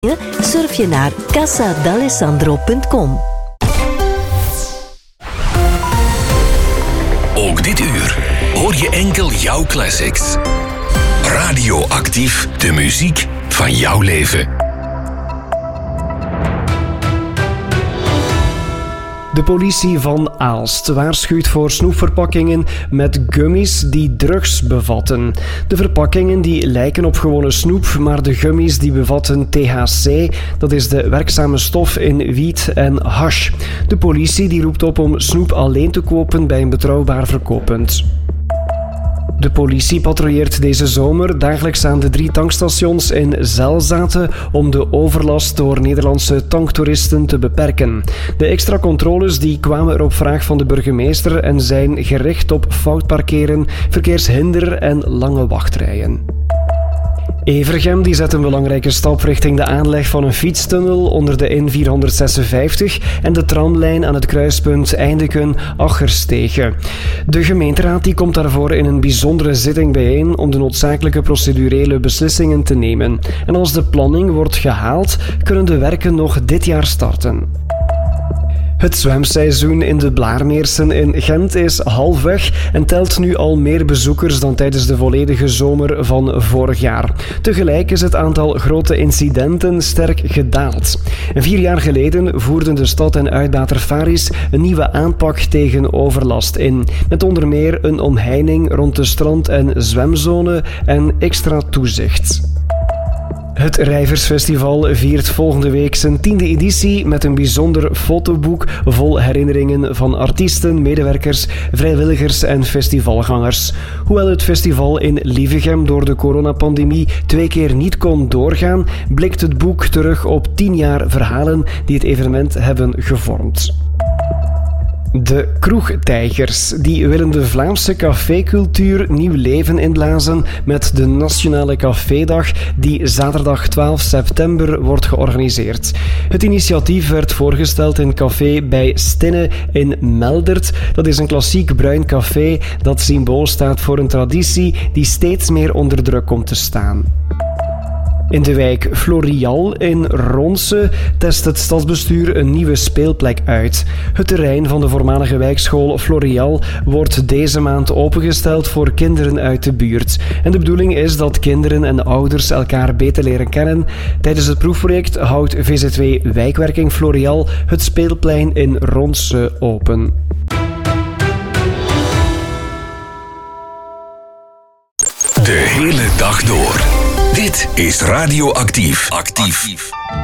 surf je naar casadalessandro.com. Ook dit uur hoor je enkel jouw classics. Radioactief, de muziek van jouw leven. De politie van Aalst waarschuwt voor snoepverpakkingen met gummies die drugs bevatten. De verpakkingen die lijken op gewone snoep, maar de gummies die bevatten THC, dat is de werkzame stof in wiet en hash. De politie die roept op om snoep alleen te kopen bij een betrouwbaar verkooppunt. De politie patrouilleert deze zomer dagelijks aan de 3 tankstations in Zelzaten om de overlast door Nederlandse tanktoeristen te beperken. De extra controles die kwamen er op vraag van de burgemeester en zijn gericht op fout parkeren, verkeershinder en lange wachtrijen. Evergem die zet een belangrijke stap richting de aanleg van een fietstunnel onder de N456 en de tramlijn aan het kruispunt Eindeken-Aggerstegen. De gemeenteraad die komt daarvoor in een bijzondere zitting bijeen om de noodzakelijke procedurele beslissingen te nemen. En als de planning wordt gehaald, kunnen de werken nog dit jaar starten. Het zwemseizoen in de Blaarmeersen in Gent is halfweg en telt nu al meer bezoekers dan tijdens de volledige zomer van vorig jaar. Tegelijk is het aantal grote incidenten sterk gedaald. 4 jaar geleden voerden de stad en uitbater Faris een nieuwe aanpak tegen overlast in, met onder meer een omheining rond de strand- en zwemzone en extra toezicht. Het Rijversfestival viert volgende week zijn 10e editie met een bijzonder fotoboek vol herinneringen van artiesten, medewerkers, vrijwilligers en festivalgangers. Hoewel het festival in Lievegem door de coronapandemie 2 keer niet kon doorgaan, blikt het boek terug op 10 jaar verhalen die het evenement hebben gevormd. De kroegtijgers die willen de Vlaamse cafécultuur nieuw leven inblazen met de Nationale Cafédag die zaterdag 12 september wordt georganiseerd. Het initiatief werd voorgesteld in café bij Stinne in Meldert. Dat is een klassiek bruin café dat symbool staat voor een traditie die steeds meer onder druk komt te staan. In de wijk Florial in Ronse test het stadsbestuur een nieuwe speelplek uit. Het terrein van de voormalige wijkschool Florial wordt deze maand opengesteld voor kinderen uit de buurt. En de bedoeling is dat kinderen en ouders elkaar beter leren kennen. Tijdens het proefproject houdt VZW Wijkwerking Florial het speelplein in Ronse open. De hele dag door. Dit is Radioactief.